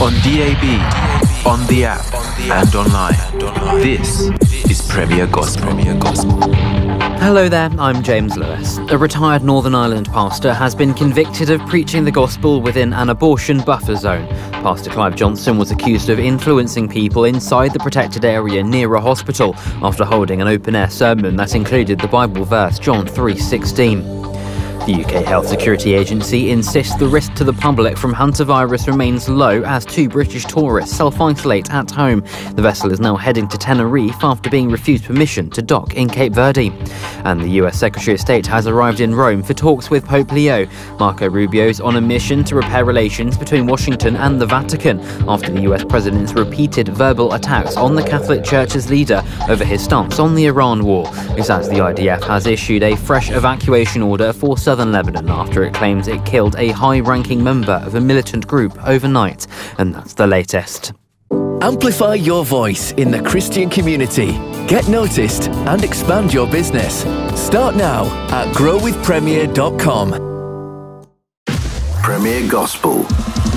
on DAB, on the app, and online. This is Premier Gospel. Hello there, I'm James Lewis. A retired Northern Ireland pastor has been convicted of preaching the gospel within an abortion buffer zone. Pastor Clive Johnson was accused of influencing people inside the protected area near a hospital after holding an open-air sermon that included the Bible verse John 3:16. The UK Health Security Agency insists the risk to the public from hantavirus remains low as 2 British tourists self-isolate at home. The vessel is now heading to Tenerife after being refused permission to dock in Cape Verde. And the US Secretary of State has arrived in Rome for talks with Pope Leo. Marco Rubio's on a mission to repair relations between Washington and the Vatican after the US President's repeated verbal attacks on the Catholic Church's leader over his stance on the Iran war. This as the IDF has issued a fresh evacuation order for southern Lebanon after it claims it killed a high-ranking member of a militant group overnight. And that's the latest. Amplify your voice in the Christian community. Get noticed and expand your business. Start now at growwithpremier.com. Premier Gospel